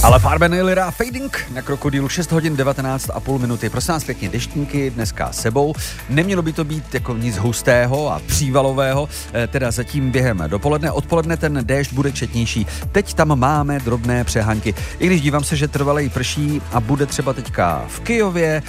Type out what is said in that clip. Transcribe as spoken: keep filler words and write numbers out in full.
Ale Farben Lira Fading na Krokodýlu šest hodin devatenáct a půl minuty. Prosím nás pěkně, deštníky dneska sebou. Nemělo by to být jako nic hustého a přívalového, teda zatím během dopoledne. Odpoledne ten déšť bude četnější. Teď tam máme drobné přehanky. I když dívám se, že trvalej prší a bude třeba teďka v Kyjově,